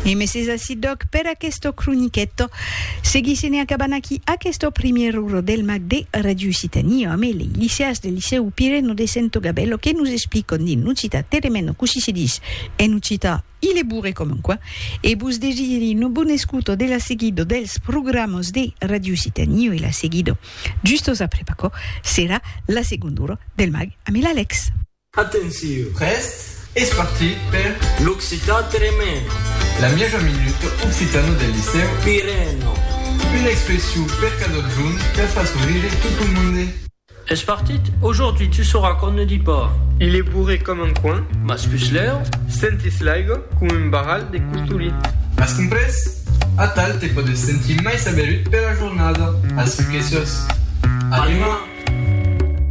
E meses assi doc per questo cronichetto seguissene a Cabanaki a questo primiero del mag de Radio Citania a me les lycéens del liceu Pireno de Sento Gabello che nous expliquent din nucita teremeno così si dice e nucita il est bourré comme un coin e bus desiri no bon escuto della seguido dels programas de Radio Citania e la seguido giusto après Paco serà la secondura del mag a me l'Alex. Attenzione, Reste, è parti per l'Occità tremendo, la miaja minute occitano del liceo Pireno. Un'expression per cadeau de jaune per faire sourire tout le monde. Est parti? Aujourd'hui, tu sauras qu'on ne dit pas. Il est bourré comme un coin. Maspusleo. Sentislaigo come un barral de costuli. Has compres? A tal te podes sentir mai saberut per la jornada. As fiquesos. Arrima!